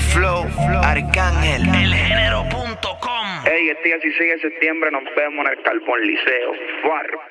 Flow, Arcángel, elgénero.com. Ey, este 16 de septiembre nos vemos en el Carbón Liceo. Barro.